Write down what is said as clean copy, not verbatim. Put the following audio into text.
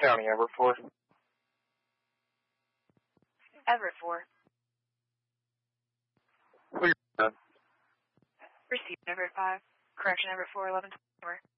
County, Everett 4. Everett 4. Clear. Received Everett 5. Correction, Everett 4, 1124.